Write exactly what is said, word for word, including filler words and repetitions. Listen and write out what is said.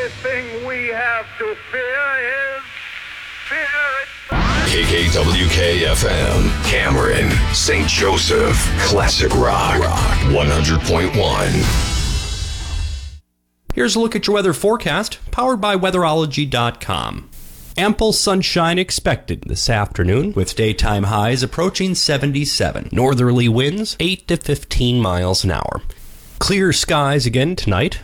only thing we have to fear is fear itself. K K W K F M, Cameron, Saint Joseph, Classic Rock, one hundred point one. Here's a look at your weather forecast, powered by weatherology dot com. Ample sunshine expected this afternoon, with daytime highs approaching seventy-seven. Northerly winds eight to fifteen miles an hour. Clear skies again tonight,